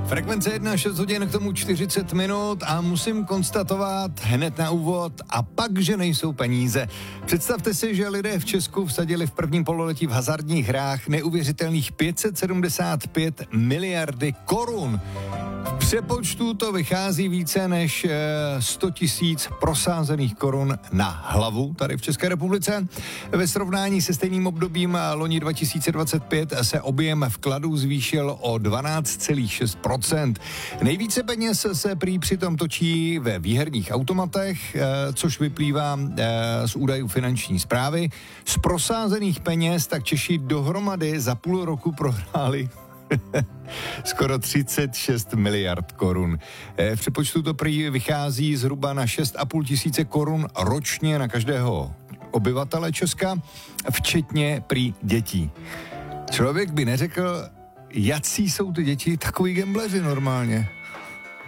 Frekvence 1, 6 hodin, k tomu 40 minut a musím konstatovat hned na úvod a pak, že nejsou peníze. Představte si, že lidé v Česku vsadili v prvním pololetí v hazardních hrách neuvěřitelných 575 miliardy korun. V přepočtu to vychází více než 100 tisíc prosázených korun na hlavu tady v České republice. Ve srovnání se stejným obdobím loni 2025 se objem vkladů zvýšil o 12,6%. Nejvíce peněz se prý přitom točí ve výherních automatech, což vyplývá z údajů finanční správy. Z prosázených peněz tak Češi dohromady za půl roku prohráli skoro 36 miliard korun. V přepočtu to prý vychází zhruba na 6,5 tisíce korun ročně na každého obyvatele Česka, včetně prý dětí. Člověk by neřekl, jací jsou ty děti takový gambleři normálně.